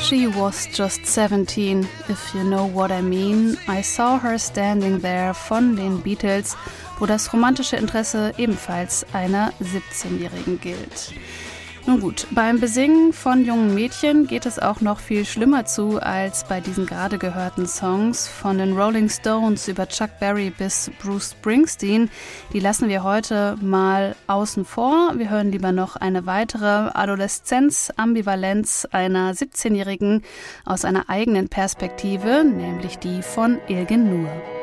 she was just 17, if you know what I mean. I saw her standing there von den Beatles, wo das romantische Interesse ebenfalls einer 17-Jährigen gilt. Nun gut, beim Besingen von jungen Mädchen geht es auch noch viel schlimmer zu als bei diesen gerade gehörten Songs. Von den Rolling Stones über Chuck Berry bis Bruce Springsteen, die lassen wir heute mal außen vor. Wir hören lieber noch eine weitere Adoleszenz-Ambivalenz einer 17-Jährigen aus einer eigenen Perspektive, nämlich die von Ilgen Nur.